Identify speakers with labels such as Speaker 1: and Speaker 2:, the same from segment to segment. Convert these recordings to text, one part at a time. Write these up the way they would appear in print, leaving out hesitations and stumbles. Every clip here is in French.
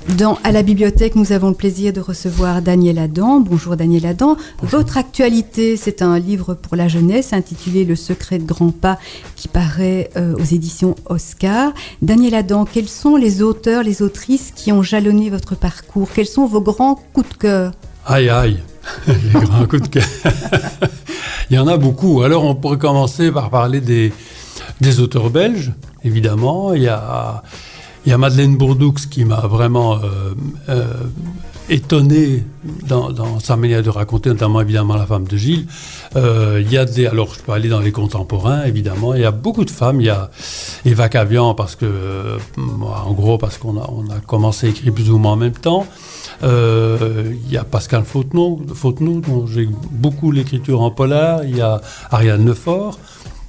Speaker 1: À la bibliothèque, nous avons le plaisir de recevoir Daniel Adam. Bonjour Daniel Adam. Bonjour. Votre actualité, c'est un livre pour la jeunesse intitulé Le secret de grands pas qui paraît aux éditions Oscar. Daniel Adam, quels sont les auteurs, les autrices qui ont jalonné votre parcours? Quels sont vos grands coups de cœur?
Speaker 2: Aïe, les grands coups de cœur. Il y en a beaucoup. Alors on pourrait commencer par parler des auteurs belges, évidemment. Il y a Madeleine Bourdoux qui m'a vraiment étonné dans sa manière de raconter, notamment évidemment La femme de Gilles. Alors je peux aller dans les contemporains, évidemment. Il y a beaucoup de femmes. Il y a Eva Cavian parce qu'on a commencé à écrire plus ou moins en même temps. Il y a Pascal Fautenow, dont j'ai beaucoup l'écriture en polar. Il y a Ariane Lefort.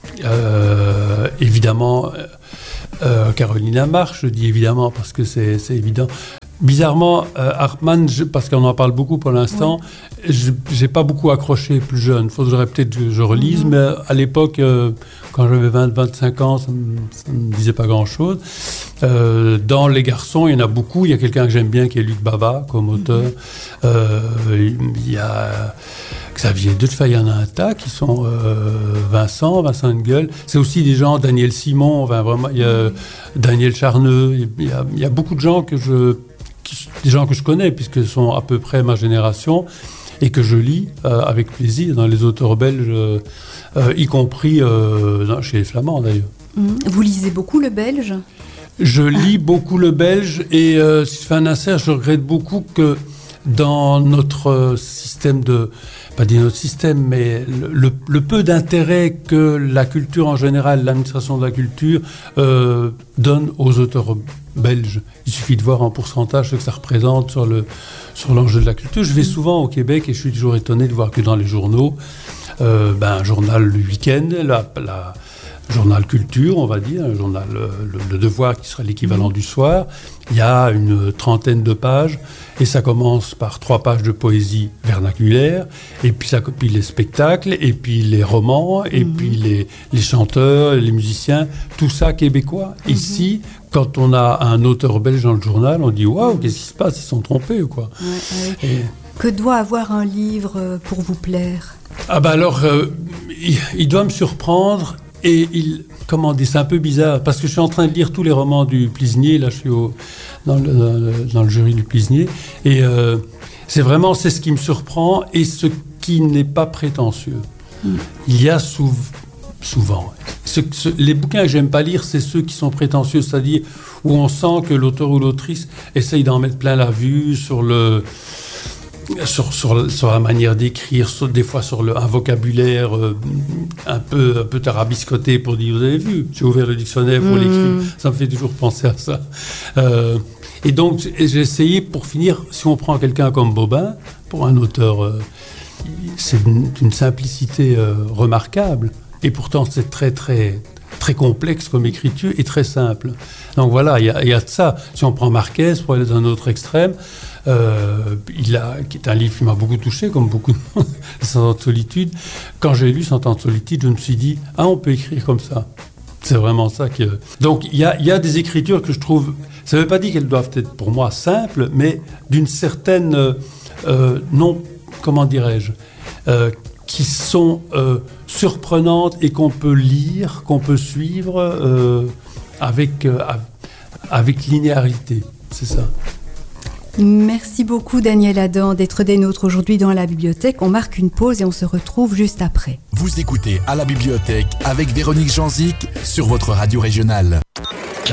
Speaker 2: Évidemment, Caroline Amarche, je dis évidemment parce que c'est évident. Bizarrement, Hartmann, parce qu'on en parle beaucoup pour l'instant, j'ai pas beaucoup accroché plus jeune. Faudrait peut-être que je relise, mais à l'époque, quand j'avais 20-25 ans, ça me disait pas grand-chose. Dans les garçons, il y en a beaucoup. Il y a quelqu'un que j'aime bien qui est Luc Baba comme auteur. Il y a Xavier Deutschfeld, il y en a un tas qui sont Vincent Nguel. C'est aussi des gens, Daniel Simon, vraiment, il y a Daniel Charneux. Il y a beaucoup de gens des gens que je connais, puisque ce sont à peu près ma génération, et que je lis avec plaisir dans les auteurs belges, y compris chez les Flamands d'ailleurs.
Speaker 1: Vous lisez beaucoup le belge ?
Speaker 2: Je lis beaucoup le belge, et si je fais un insert, je regrette beaucoup que dans notre système pas dire notre système, mais le peu d'intérêt que la culture en général, l'administration de la culture, donne aux auteurs belges. Il suffit de voir en pourcentage ce que ça représente sur l'enjeu de la culture. Je vais souvent au Québec et je suis toujours étonné de voir que dans les journaux, un journal le week-end, journal culture, on va dire, un journal le Devoir qui sera l'équivalent du soir, il y a une 30aine de pages et ça commence par 3 pages de poésie vernaculaire, et puis ça copie les spectacles, et puis les romans, et puis les chanteurs, les musiciens, tout ça québécois. Ici, quand on a un auteur belge dans le journal, on dit « Waouh, qu'est-ce qui se passe? Ils sont trompés ou quoi ?»
Speaker 1: Que doit avoir un livre pour vous plaire?
Speaker 2: Il doit me surprendre. Et c'est un peu bizarre, parce que je suis en train de lire tous les romans du Plisnier, là je suis dans le jury du Plisnier, et c'est ce qui me surprend, et ce qui n'est pas prétentieux. Il y a souvent... les bouquins que j'aime pas lire, c'est ceux qui sont prétentieux, c'est-à-dire où on sent que l'auteur ou l'autrice essaye d'en mettre plein la vue sur la manière d'écrire, des fois sur un vocabulaire un peu tarabiscoté pour dire, vous avez vu, j'ai ouvert le dictionnaire pour l'écrire, ça me fait toujours penser à ça. Et donc j'ai essayé, pour finir, si on prend quelqu'un comme Bobin, pour un auteur, c'est une simplicité remarquable, et pourtant c'est très très très complexe comme écriture et très simple. Donc voilà, il y a de ça. Si on prend Marquez, pour aller dans un autre extrême, qui est un livre qui m'a beaucoup touché, comme beaucoup de monde, 100 ans de solitude. Quand j'ai lu 100 ans de solitude, je me suis dit, on peut écrire comme ça. C'est vraiment ça que... Donc, il y a des écritures que je trouve... Ça ne veut pas dire qu'elles doivent être, pour moi, simples, mais d'une certaine... comment dirais-je qui sont surprenantes et qu'on peut lire, qu'on peut suivre avec linéarité. C'est ça.
Speaker 1: Merci beaucoup Daniel Adam d'être des nôtres aujourd'hui dans la bibliothèque. On marque une pause et on se retrouve juste après.
Speaker 3: Vous écoutez À la bibliothèque avec Véronique Janzik sur votre radio régionale.